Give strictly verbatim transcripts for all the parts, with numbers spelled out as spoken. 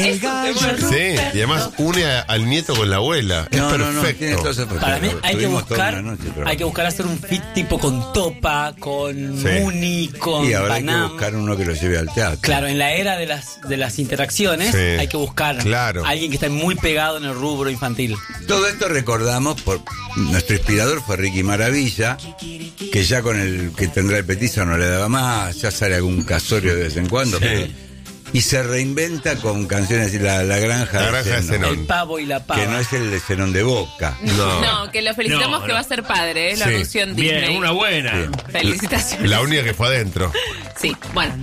El gallo Ruperto. Sí, y además une a- al nieto con la abuela. Es No, no, perfecto. no, tiene todo ese perfecto. Para mí hay que Tuvimos toda buscar, una noche, pero- hay que buscar hacer un fit tipo con Topa, con Sí. Muni, con Y ahora hay que Panam. buscar uno que lo lleve al teatro. Claro, en la era de las de las interacciones Sí. hay que buscar Claro. a alguien que esté muy pegado en el rubro infantil. Todo esto recordamos por nuestro inspirador fue Ricky Maravilla, que ya con el que tendrá el petizo no le daba más, ya sale algún casorio de vez en cuando, Sí. pero- y se reinventa con canciones de la, la granja, La granja de Zenón, Zenón. El pavo y la pava. que no es el de Zenón de Boca. No. No, que lo felicitamos No, que no. va a ser padre, ¿eh? Lo Sí. anunció en Disney. Bien, una buena. Felicitaciones. La única que fue adentro. Sí, bueno.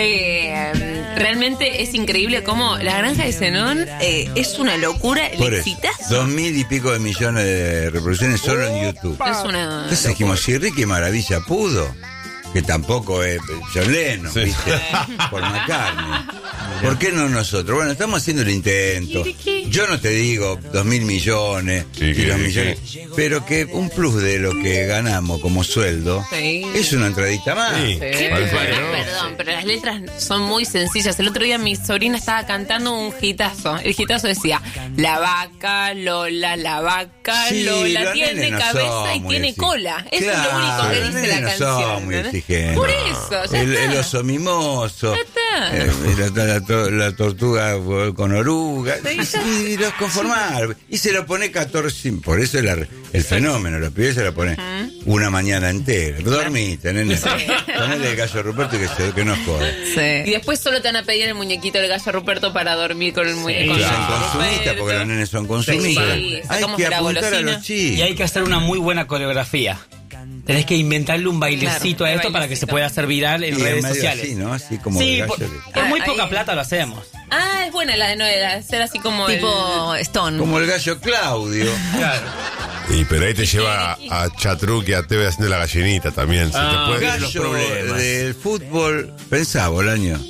eh, realmente es increíble cómo la granja de Zenón eh, es una locura. El Por eso, exitazo. dos mil y pico de millones de reproducciones solo en YouTube. Es una. Entonces dijimos, si Ricky Maravilla pudo, que tampoco es John Lennon, Sí. ¿viste? Por McCartney. ¿Por qué no nosotros? Bueno, estamos haciendo el intento. Yo no te digo dos mil millones Sí, y que- los que- millones, pero que un plus de lo que ganamos como sueldo Sí. es una entradita más. Sí. Qué Parece pena, que no. perdón, pero las letras son muy sencillas. El otro día mi sobrina estaba cantando un hitazo. El hitazo decía: la vaca, Lola, la vaca, Sí, Lola, los tiene nenes no cabeza son y muy tiene exigentes. cola. Eso Claro, es lo único que los dice nenes la no son canción. muy ¿entendés? exigentes. Por eso, ya El, está. el oso mimoso, Ya está. eh, la, la- la- la tortuga con oruga, Sí, y, y los conformar. Y se lo pone catorce, por eso es la- el fenómeno, los pibes se lo pone una mañana entera. Dormite, nene. Ponele el gallo Ruperto y que, se, que no jode. Y después solo te van a pedir el muñequito del gallo Ruperto para dormir con el muñeco. Y con son el gallo consumistas, Ruperto. porque los nenes son consumistas. Sí, Hay sacamos que de la apuntar a golosina. los chicos. Y hay que hacer una muy buena coreografía. Tenés que inventarle un bailecito Claro, a esto un para que se bailecito. pueda hacer viral en Y es redes medio sociales. así, ¿no? Así como Sí, el gallo por, que- por muy Ah, poca ahí. plata lo hacemos. Ah, es buena la de Noel, hacer así como Tipo el... Stone. Como el gallo Claudio. Claro. Y pero ahí te lleva a, a Chatruc y a Teve haciendo la gallinita también. Se Ah, te puede- gallo. los Gallo problemas. del fútbol, pensá, Bolaño.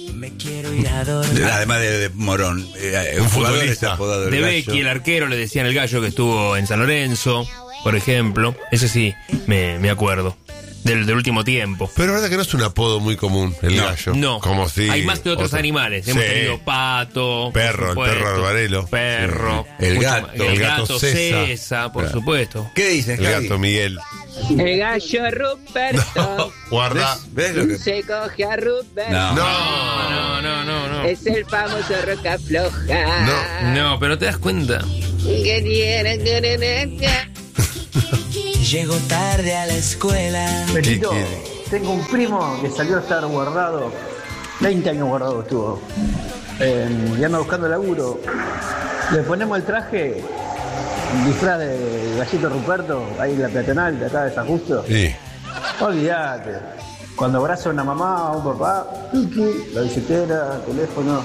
Además de, de Morón, eh, Un un jugador futbolista. es apodado el De gallo. Becky, el arquero, le decían el gallo que estuvo en San Lorenzo, por ejemplo. Ese sí, me, me acuerdo. Del, del último tiempo. Pero la verdad que no es un apodo muy común, el No, gallo. No, Como si. hay más que otros otro- animales. Sí. Hemos tenido pato, Perro, por el perro supuesto, albarelo. perro, Sí. El mucho gato. más. el El gato, gato César, César. por Claro. supuesto. ¿Qué dicen, El Javi? gato Miguel. El gallo Ruperto Guarda. ¿Ves, ves lo que...? se coge a Ruperto. No. No, no, no, no. Es el famoso roca floja. No. No, pero te das cuenta. Que tiene que Llego tarde a la escuela. Petito, ¿Qué tengo un primo que salió a estar guardado, veinte años guardado estuvo, eh, y anda buscando laburo. Le ponemos el traje, el disfraz de gallito Ruperto, ahí en la peatonal de acá de San Justo. Sí. Olvídate, cuando abraza a una mamá o a un papá, tuki, la billetera, el teléfono,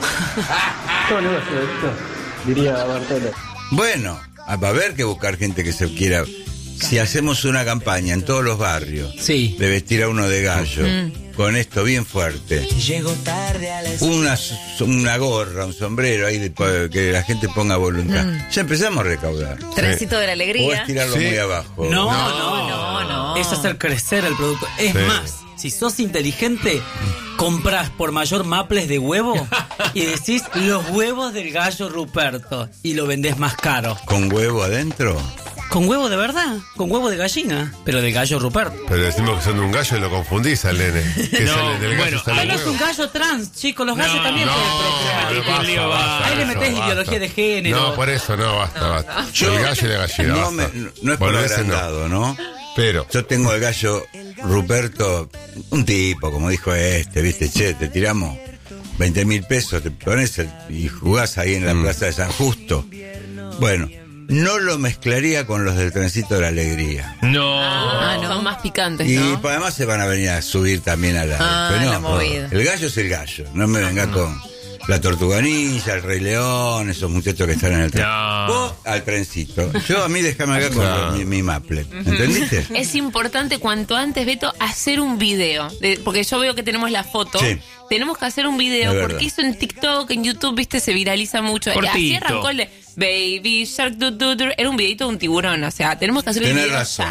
todo negocio, Petito, diría Bartolo. Bueno, va a haber que buscar gente que se quiera... Si hacemos una campaña en todos los barrios Sí. de vestir a uno de gallo, Mm. con esto bien fuerte, Llego tarde a la escuela. una, una gorra, un sombrero ahí, de- que la gente ponga voluntad, ya empezamos a recaudar. Trencito de la O alegría. estirarlo Sí. muy abajo. No, No, no, no, no. Es hacer crecer el producto. Es Sí. más, si sos inteligente, compras por mayor maples de huevo y decís los huevos del gallo Ruperto y lo vendés más caro. ¿Con huevo adentro? Con huevo de verdad, con huevo de gallina, pero del gallo Ruperto. Pero decimos que son de un gallo y lo confundís al nene. Que No, sale del gallo bueno, sale el Pero es un huevo. gallo trans, chicos, los gallos No, también No, pueden no, procrear. un lío, basta, basta. basta, Ahí le metés basta. ideología de género. No, por eso no, basta, basta. Yo- el gallo y la gallina, No, basta. me- no es por Boludeces no. agrandado, ¿no? Pero, Yo tengo el gallo Ruperto, un tipo, como dijo este, viste, che, te tiramos veinte mil pesos, te pones el- y jugás ahí en la Mm. plaza de San Justo. Bueno, no lo mezclaría con los del Trencito de la Alegría. No. Ah, no. Son más picantes, Y ¿no? pues, además se van a venir a subir también a la... Ah, pero la movida. el gallo es el gallo, no me venga con la Tortuganilla, el Rey León, esos muchachos que están en el tren. No. Vos al trencito. Yo a mí déjame acá con Claro. mi, mi maple. ¿Entendiste? Es importante cuanto antes, Beto, hacer un video. De- porque yo veo que tenemos la foto. Sí. Tenemos que hacer un video Es porque verdad. eso en TikTok, en YouTube, viste, se viraliza mucho. Y así Cortito. arrancó el de Baby Shark. Du, du, du. Era un videito de un tiburón. O sea, tenemos que hacer el Tenés video razón. ya.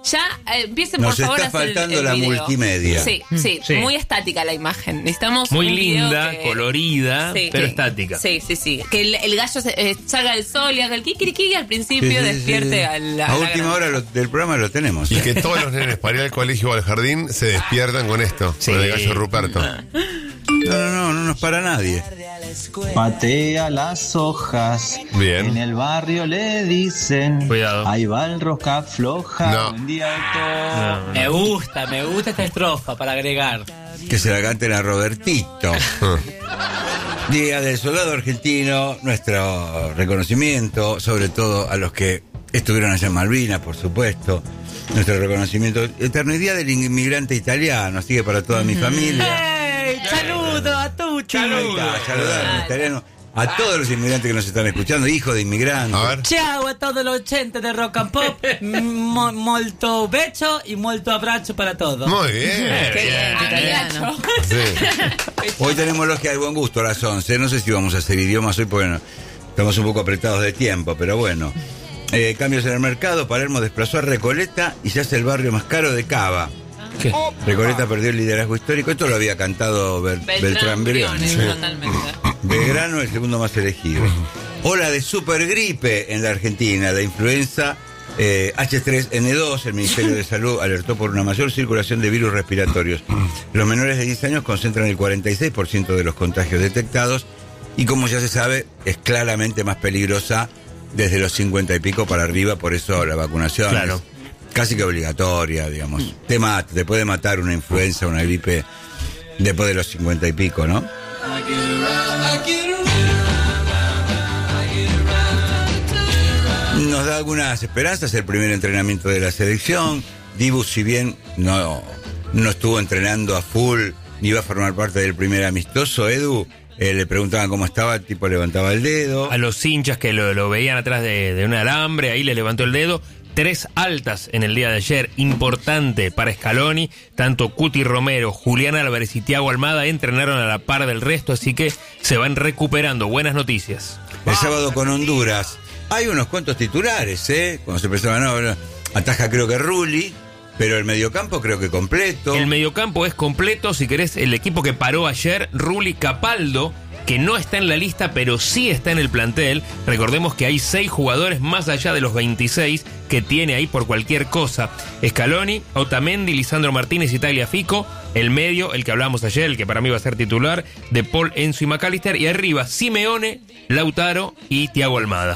Ya eh, empiecen Nos por favor está a hacer el- faltando el la video. multimedia. Sí, sí, Sí. muy estática la imagen. Necesitamos Muy un video linda, que- colorida, Sí, pero sí. estática. Sí, sí, sí. Que el, el gallo se, eh, salga el sol y haga el kikiriki y al principio Sí, sí, sí, despierte sí. a la. A a la última gran- hora lo- del programa lo tenemos. Y que todos los nenes para ir al colegio o al jardín se despiertan con esto, Sí. con el gallo Ruperto. No, no, no, no nos para nadie. Patea las hojas. Bien. En el barrio le dicen. Cuidado. Ahí va el rosca floja. No. Buen día de todo. No, Me gusta, me gusta esta estrofa para agregar. Que se la canten a Robertito. Día del Soldado Argentino, nuestro reconocimiento, sobre todo a los que estuvieron allá en Malvinas, por supuesto. Nuestro reconocimiento eterno. Y Día del Inmigrante Italiano, así que para toda mi familia. ¡Ey! ¡Saludo a Tucci! Ahí está, saludar a los italianos, a todos los inmigrantes que nos están escuchando, hijos de inmigrantes. A ver. Ciao a todos los oyentes de Rock and Pop. Mo- molto beso y molto abbraccio para todos. Muy bien. Qué bien, italiano. Sí. Hoy tenemos los que hay buen gusto a las once. No sé si vamos a hacer idiomas hoy porque no- estamos un poco apretados de tiempo, pero bueno. Eh, cambios en el mercado. Palermo desplazó a Recoleta y se hace el barrio más caro de Cava. ¿Qué? Recoleta perdió el liderazgo histórico. Esto lo había cantado Bel- Beltrán, Beltrán Briones. Briones, totalmente. Belgrano, el segundo más elegido. Ola de supergripe en la Argentina, de influenza eh, H tres N dos. El Ministerio de Salud alertó por una mayor circulación de virus respiratorios. Los menores de diez años concentran el cuarenta y seis por ciento de los contagios detectados y, como ya se sabe, es claramente más peligrosa desde los cincuenta y pico para arriba. Por eso la vacunación Claro. es casi que obligatoria, digamos. Te mata, te puede matar una influenza, una gripe después de los cincuenta y pico, ¿no? Nos da algunas esperanzas el primer entrenamiento de la selección. Dibu, si bien no, no estuvo entrenando a full ni iba a formar parte del primer amistoso, Edu, eh, le preguntaban cómo estaba, el tipo levantaba el dedo. A los hinchas que lo, lo veían atrás de, de un alambre, ahí le levantó el dedo. Tres altas en el día de ayer, importante para Scaloni. Tanto Cuti Romero, Julián Álvarez y Thiago Almada entrenaron a la par del resto, así que se van recuperando. Buenas noticias. El sábado con Honduras. Hay unos cuantos titulares, ¿eh? Cuando se pensaban, no, no, ataja creo que Rulli, pero el mediocampo creo que completo. El mediocampo es completo, si querés, el equipo que paró ayer, Rulli, Capaldo, que no está en la lista, pero sí está en el plantel. Recordemos que hay seis jugadores más allá de los veintiséis que tiene ahí por cualquier cosa. Scaloni, Otamendi, Lisandro Martínez y Tagliafico. El medio, el que hablábamos ayer, el que para mí va a ser titular, de Paul, Enzo y McAllister. Y arriba, Simeone, Lautaro y Thiago Almada.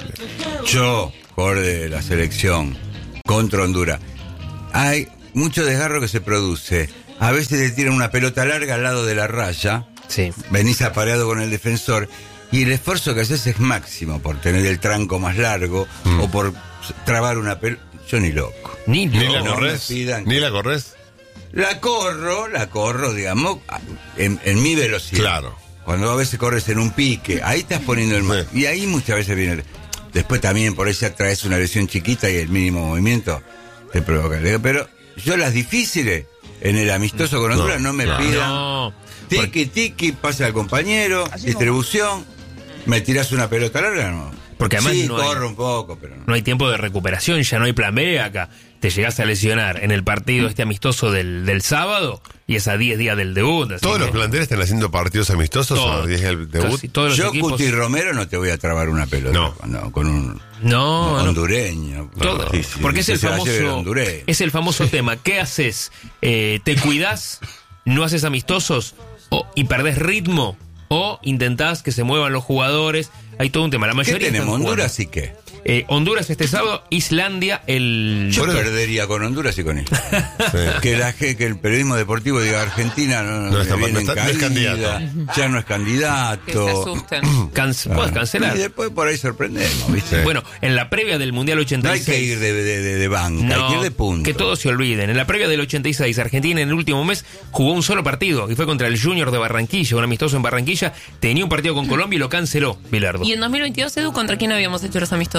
Yo, jugador de la selección contra Honduras, hay mucho desgarro que se produce. A veces le tiran una pelota larga al lado de la raya. Sí. Venís apareado con el defensor y el esfuerzo que haces es máximo por tener el tranco más largo Mm. o por trabar una pelota. Yo ni loco. Ni ¿Ni lo- la no corres? me pidan ¿Ni que- la corres? La corro, la corro, digamos, en, en mi velocidad. Claro. Cuando a veces corres en un pique, ahí estás poniendo el mar. Sí. Y ahí muchas veces viene. el- Después también por ahí se traes una lesión chiquita y el mínimo movimiento te provoca. Le digo, pero yo las difíciles, en el amistoso con Honduras, no, No, me claro. pidan. No. Tiki, tiki, pasa al compañero, distribución, me tirás una pelota larga, no. Porque además sí, no hay- corro un poco, pero no. No hay tiempo de recuperación, ya no hay plan B acá. Te llegás a lesionar en el partido este amistoso del, del sábado y es a diez días del debut. así ¿Todos que los planteles están haciendo partidos amistosos todo, o diez el debut? casi todos los Yo, equipos. Cuti Romero, no te voy a trabar una pelota No. cuando- con un No, no. hondureño. Todo- Sí, sí, porque es sí, el se va a famoso llevar el hondureño. es el famoso tema. ¿Qué haces? Eh, ¿Te cuidás? ¿No haces amistosos? O, ¿Y perdés ritmo? ¿O intentás que se muevan los jugadores? Hay todo un tema. La ¿Qué mayoría tenemos? están jugando. ¿Honduras y qué? Eh, Honduras este sábado, Islandia el... Yo Por eso- perdería con Honduras y con él. Sí. Que, la, que el periodismo deportivo diga Argentina no, No le está- viene no está- en no es caída, candidato. ya no es candidato. Que se asusten. Can- Puedes cancelar. Y después por ahí sorprendemos, ¿viste? Sí. Bueno, en la previa del Mundial No ochenta y hay seis... que ir de, de, de, de banca, hay que ir de punto. que todos se olviden. En la previa del ochenta y seis, Argentina en el último mes jugó un solo partido y fue contra el Junior de Barranquilla, un amistoso en Barranquilla. Tenía un partido con Colombia y lo canceló, Bilardo. ¿Y en dos mil veintidós, Edu, contra quién habíamos hecho los amistosos?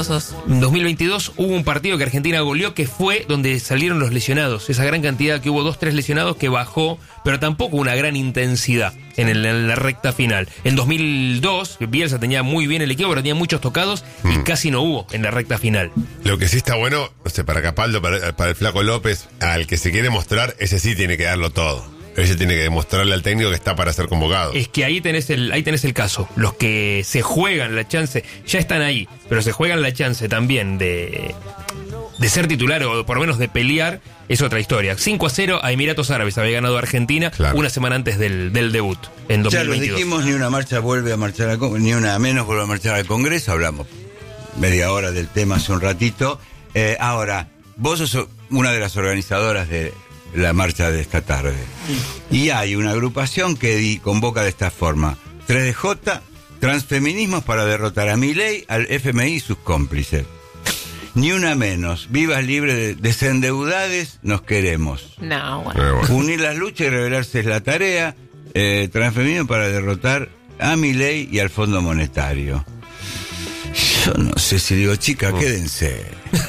amistosos. En dos mil veintidós hubo un partido que Argentina goleó que fue donde salieron los lesionados. Esa gran cantidad que hubo dos, tres lesionados que bajó, pero tampoco una gran intensidad en, el, en la recta final. En dos mil dos, Bielsa tenía muy bien el equipo, pero tenía muchos tocados y Mm. casi no hubo en la recta final. Lo que sí está bueno, no sé, para Capaldo, para, para el Flaco López, al que se quiere mostrar, ese sí tiene que darlo todo. Ese tiene que demostrarle al técnico que está para ser convocado. Es que ahí tenés el, ahí tenés el caso. Los que se juegan la chance, ya están ahí, pero se juegan la chance también de, de ser titular o por lo menos de pelear, es otra historia. cinco a cero a Emiratos Árabes había ganado Argentina Claro. una semana antes del, del debut, en dos Ya mil lo veintidós. dijimos, ni una marcha vuelve a marchar al Congreso, ni una menos vuelve a marchar al Congreso. Hablamos media hora del tema hace un ratito. Eh, ahora, vos sos una de las organizadoras de la marcha de esta tarde. Y hay una agrupación que di- convoca de esta forma: tres D J, transfeminismos para derrotar a Milei, al F M I y sus cómplices. Ni una menos, vivas libres de desendeudades, nos queremos. No, bueno. Eh, bueno. Unir las luchas y rebelarse es la tarea. Eh, transfeminismo para derrotar a Milei y al Fondo Monetario. Yo no sé si digo, chicas, quédense.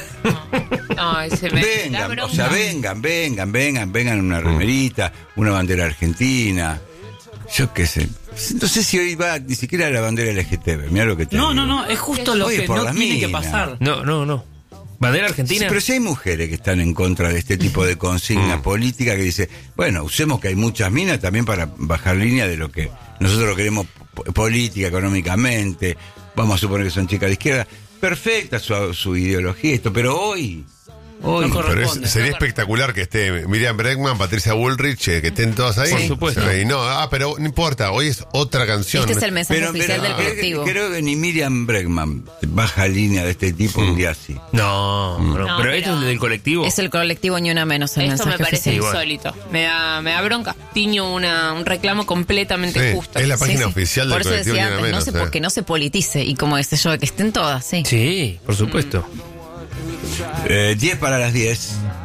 Ay, se me da Vengan, o bronca. sea, vengan, vengan, vengan, vengan una remerita, una bandera argentina. Yo qué sé. No sé si hoy va ni siquiera la bandera L G T B. Mirá lo que te No, digo. no, no, es justo lo Oye, que por no las tiene que minas. pasar. No, no, no. Bandera Sí, Argentina. pero si hay mujeres que están en contra de este tipo de consigna Mm. política que dice, bueno, usemos que hay muchas minas también para bajar línea de lo que nosotros queremos po- política, económicamente. Vamos a suponer que son chicas de izquierda. Perfecta su, su ideología, esto, pero hoy, hoy, No Pero es- corresponde. sería espectacular que esté Miriam Bregman, Patricia Bullrich, eh, que estén todas ahí. Por supuesto. Y no, ah, pero no importa, hoy es otra canción. Este es el mensaje pero, oficial pero del creo, colectivo. creo que ni Miriam Bregman baja línea de este tipo un día así. No, no, No, pero pero- esto es del colectivo. Es el colectivo ni una menos el Esto me mensaje parece oficial. igual. insólito. Me da, me da bronca. Tiño una, un reclamo completamente Sí, justo. es la página Sí, sí. oficial del Por eso colectivo. decía ni una antes, no menos, sé, eh. porque no se politice y como dice yo, que estén todas, sí. Sí, por supuesto. Eh, diez para las diez.